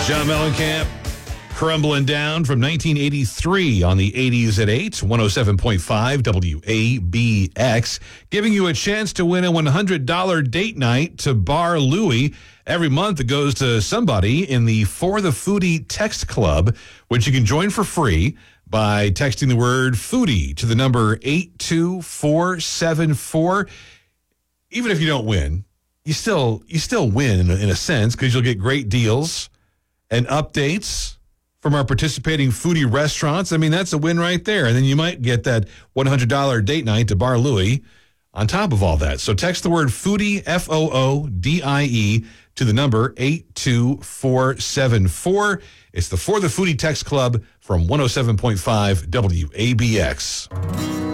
John Mellencamp, Crumbling Down from 1983 on the 80s at 8, 107.5 WABX, giving you a chance to win a $100 date night to Bar Louie. Every month it goes to somebody in the For the Foodie text club, which you can join for free by texting the word foodie to the number 82474. Even if you don't win, you still win in a sense, because you'll get great deals and updates from our participating foodie restaurants. I mean, that's a win right there. And then you might get that $100 date night to Bar Louie on top of all that. So text the word foodie, FOODIE, to the number 82474. It's the For the Foodie text club from 107.5 WABX.